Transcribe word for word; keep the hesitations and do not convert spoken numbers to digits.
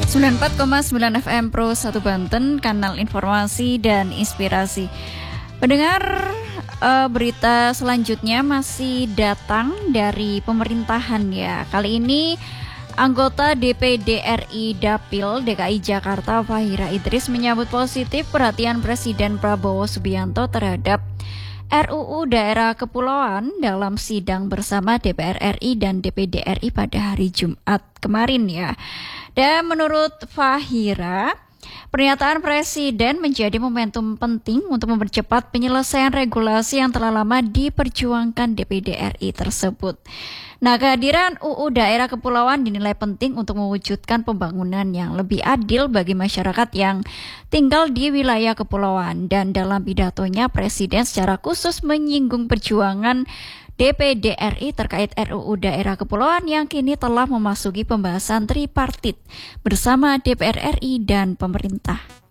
sembilan puluh empat koma sembilan F M Pro satu Banten, kanal informasi dan inspirasi. Pendengar, uh, berita selanjutnya masih datang dari pemerintahan ya. Kali ini anggota D P D R I Dapil D K I Jakarta Fahira Idris menyambut positif perhatian Presiden Prabowo Subianto terhadap R U U Daerah Kepulauan dalam sidang bersama D P R R I dan D P D R I pada hari Jumat kemarin ya. Dan menurut Fahira, pernyataan Presiden menjadi momentum penting untuk mempercepat penyelesaian regulasi yang telah lama diperjuangkan D P D R I tersebut. Nah, kehadiran U U Daerah Kepulauan dinilai penting untuk mewujudkan pembangunan yang lebih adil bagi masyarakat yang tinggal di wilayah kepulauan. Dan dalam pidatonya, Presiden secara khusus menyinggung perjuangan D P D R I terkait R U U Daerah Kepulauan yang kini telah memasuki pembahasan tripartit bersama D P R R I dan pemerintah.